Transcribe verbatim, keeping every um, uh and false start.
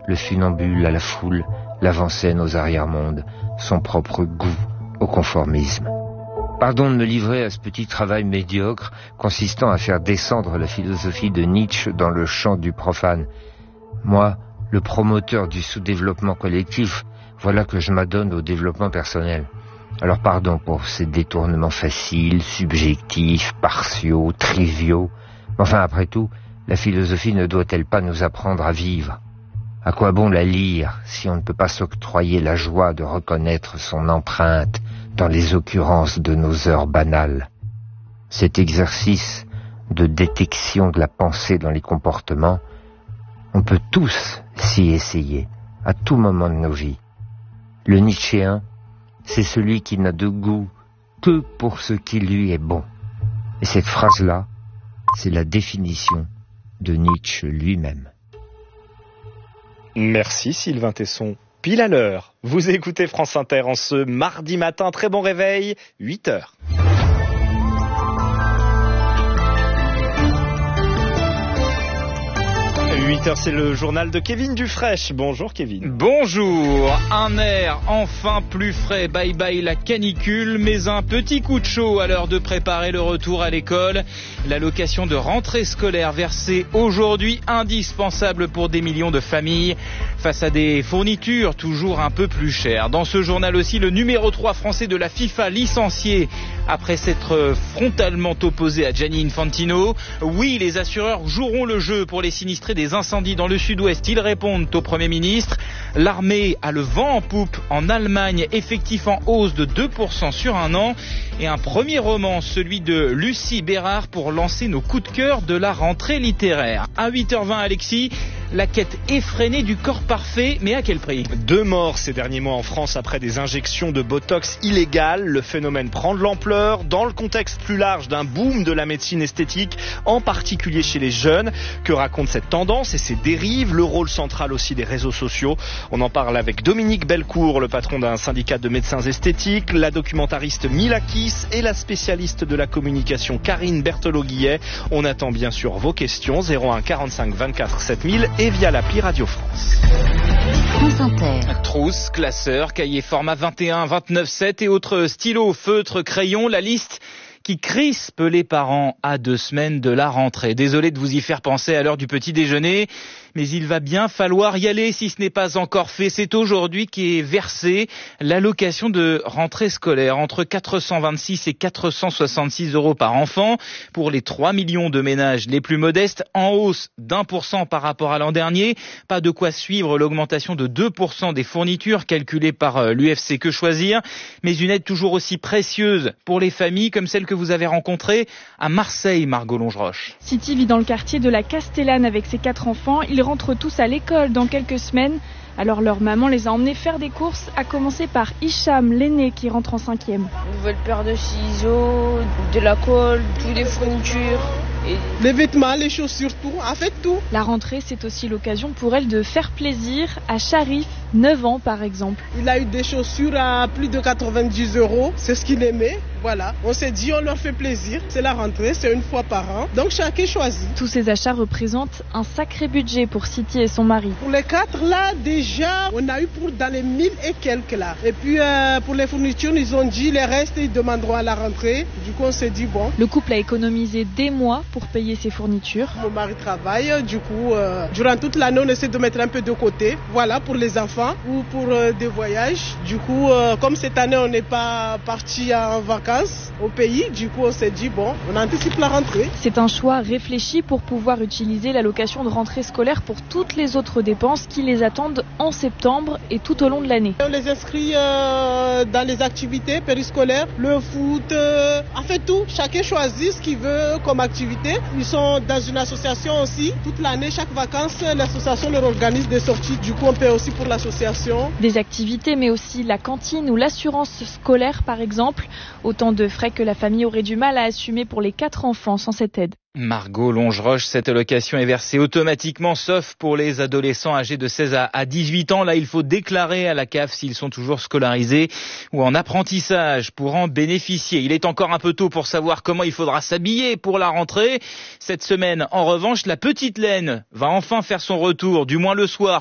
le funambule à la foule, l'avant-scène aux arrière-mondes, son propre goût au conformisme. Pardon de me livrer à ce petit travail médiocre consistant à faire descendre la philosophie de Nietzsche dans le champ du profane. Moi, le promoteur du sous-développement collectif, voilà que je m'adonne au développement personnel. Alors pardon pour ces détournements faciles, subjectifs, partiaux, triviaux. Enfin, après tout, la philosophie ne doit-elle pas nous apprendre à vivre ? À quoi bon la lire si on ne peut pas s'octroyer la joie de reconnaître son empreinte dans les occurrences de nos heures banales ? Cet exercice de détection de la pensée dans les comportements, on peut tous s'y essayer, à tout moment de nos vies. Le Nietzschéen, c'est celui qui n'a de goût que pour ce qui lui est bon. Et cette phrase-là, c'est la définition de Nietzsche lui-même. Merci Sylvain Tesson. Pile à l'heure. Vous écoutez France Inter en ce mardi matin. Très bon réveil, huit heures. huit heures, c'est le journal de Kevin Dufraîche. Bonjour Kevin. Bonjour. Un air enfin plus frais. Bye bye la canicule, mais un petit coup de chaud à l'heure de préparer le retour à l'école. L'allocation de rentrée scolaire versée aujourd'hui, indispensable pour des millions de familles face à des fournitures toujours un peu plus chères. Dans ce journal aussi, le numéro trois français de la FIFA licencié après s'être frontalement opposé à Gianni Infantino. Oui, les assureurs joueront le jeu pour les sinistrés des incendies dans le sud-ouest. Ils répondent au Premier ministre. L'armée a le vent en poupe en Allemagne, effectif en hausse de deux pour cent sur un an. Et un premier roman, celui de Lucie Bérard, pour lancer nos coups de cœur de la rentrée littéraire. À huit heures vingt, Alexis, la quête effrénée du corps parfait, mais à quel prix ? Deux morts ces derniers mois en France après des injections de Botox illégales. Le phénomène prend de l'ampleur dans le contexte plus large d'un boom de la médecine esthétique, en particulier chez les jeunes. Que raconte cette tendance et ses dérives ? Le rôle central aussi des réseaux sociaux. On en parle avec Dominique Belcourt, le patron d'un syndicat de médecins esthétiques, la documentariste Mila Kiss et la spécialiste de la communication Karine Berthelot-Guillet. On attend bien sûr vos questions, zéro un quarante-cinq vingt-quatre sept mille et via l'appli Radio France. France Inter. Trousse, classeur, cahier format vingt et un, vingt-neuf, sept et autres stylos, feutres, crayons, la liste qui crispe les parents à deux semaines de la rentrée. Désolé de vous y faire penser à l'heure du petit déjeuner, mais il va bien falloir y aller si ce n'est pas encore fait. C'est aujourd'hui qu'est versée l'allocation de rentrée scolaire, entre quatre cent vingt-six et quatre cent soixante-six euros par enfant pour les trois millions de ménages les plus modestes, en hausse d'un pour cent par rapport à l'an dernier. Pas de quoi suivre l'augmentation de deux pour cent des fournitures calculées par l'U F C Que Choisir, mais une aide toujours aussi précieuse pour les familles comme celle que vous avez rencontrée à Marseille, Margot Longeroche. Siti vit dans le quartier de la Castellane avec ses quatre enfants. Ils rentrent tous à l'école dans quelques semaines. Alors leur maman les a emmenés faire des courses, à commencer par Hicham, l'aîné qui rentre en cinquième. Une nouvelle paire de ciseaux, de la colle, toutes les fournitures. Et... les vêtements, les chaussures, tout, en fait tout. La rentrée, c'est aussi l'occasion pour elle de faire plaisir à Sharif, neuf ans par exemple. Il a eu des chaussures à plus de quatre-vingt-dix euros, c'est ce qu'il aimait. Voilà, on s'est dit on leur fait plaisir, c'est la rentrée, c'est une fois par an, donc chacun choisit. Tous ces achats représentent un sacré budget pour Siti et son mari. Pour les quatre là, déjà, on a eu pour dans les mille et quelques là. Et puis euh, pour les fournitures, ils ont dit les restes, ils demanderont à la rentrée. Du coup, on s'est dit bon. Le couple a économisé des mois pour payer ses fournitures. Mon mari travaille, du coup, euh, durant toute l'année, on essaie de mettre un peu de côté, voilà, pour les enfants ou pour euh, des voyages. Du coup, euh, comme cette année, on n'est pas parti en vacances au pays, du coup on s'est dit bon, on anticipe la rentrée. C'est un choix réfléchi pour pouvoir utiliser l'allocation de rentrée scolaire pour toutes les autres dépenses qui les attendent en septembre et tout au long de l'année. On les inscrit euh, dans les activités périscolaires, le foot, euh, en fait tout, chacun choisit ce qu'il veut comme activité. Ils sont dans une association aussi, toute l'année, chaque vacances, l'association leur organise des sorties, du coup on paie aussi pour l'association. Des activités mais aussi la cantine ou l'assurance scolaire par exemple, autant de frais que la famille aurait du mal à assumer pour les quatre enfants sans cette aide. Margot Longeroche, cette allocation est versée automatiquement, sauf pour les adolescents âgés de seize à dix-huit ans. Là, il faut déclarer à la C A F s'ils sont toujours scolarisés ou en apprentissage pour en bénéficier. Il est encore un peu tôt pour savoir comment il faudra s'habiller pour la rentrée. Cette semaine, en revanche, la petite laine va enfin faire son retour, du moins le soir.